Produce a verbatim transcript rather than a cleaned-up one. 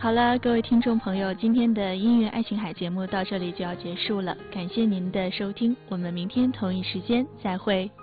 好了，各位听众朋友，今天的音乐爱琴海节目到这里就要结束了，感谢您的收听，我们明天同一时间再会。